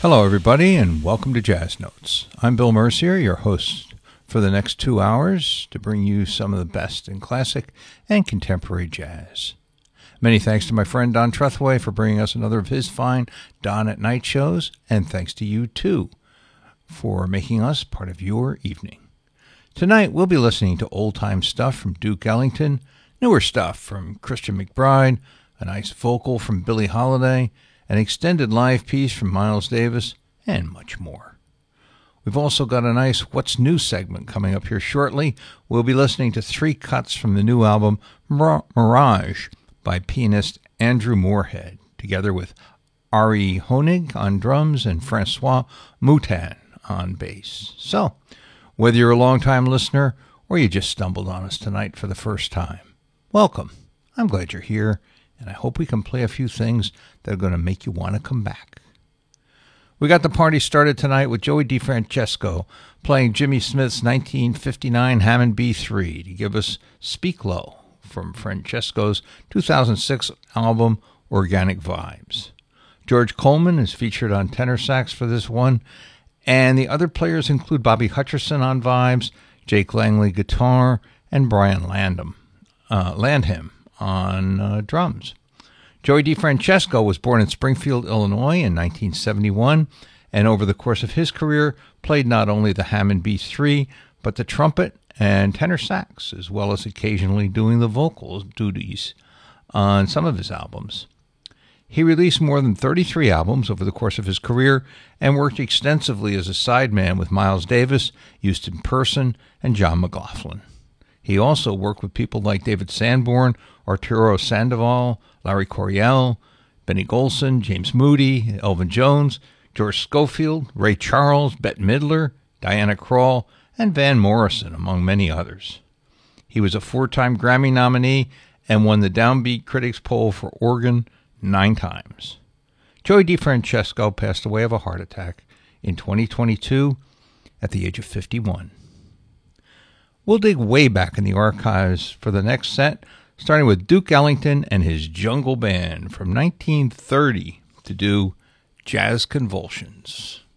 Hello, everybody, and welcome to Jazz Notes. I'm Bill Mercier, your host for the next 2 hours to bring you some of the best in classic and contemporary jazz. Many thanks to my friend Don Trethewey for bringing us another of his fine Don at Night shows, and thanks to you, too, for making us part of your evening. Tonight, we'll be listening to old-time stuff from Duke Ellington, newer stuff from Christian McBride, a nice vocal from Billie Holiday, an extended live piece from Miles Davis, and much more. We've also got a nice What's New segment coming up here shortly. We'll be listening to 3 cuts from the new album Mirage by pianist Andrew Moorhead, together with Ari Honig on drums and Francois Moutin on bass. So, whether you're a long-time listener or you just stumbled on us tonight for the first time, welcome. I'm glad you're here, and I hope we can play a few things that are going to make you want to come back. We got the party started tonight with Joey DeFrancesco playing Jimmy Smith's 1959 Hammond B3 to give us Speak Low from Francesco's 2006 album Organic Vibes. George Coleman is featured on tenor sax for this one, and the other players include Bobby Hutcherson on vibes, Jake Langley guitar, and Brian Landham on drums. Joey DeFrancesco was born in Springfield, Illinois in 1971, and over the course of his career played not only the Hammond B3, but the trumpet and tenor sax, as well as occasionally doing the vocal duties on some of his albums. He released more than 33 albums over the course of his career and worked extensively as a sideman with Miles Davis, Houston Person, and John McLaughlin. He also worked with people like David Sanborn, Arturo Sandoval, Larry Coryell, Benny Golson, James Moody, Elvin Jones, George Schofield, Ray Charles, Bette Midler, Diana Krall, and Van Morrison, among many others. He was a 4-time Grammy nominee and won the Downbeat Critics Poll for organ 9 times. Joey DeFrancesco passed away of a heart attack in 2022 at the age of 51. We'll dig way back in the archives for the next set, starting with Duke Ellington and his Jungle Band from 1930 to do Jazz Convulsions.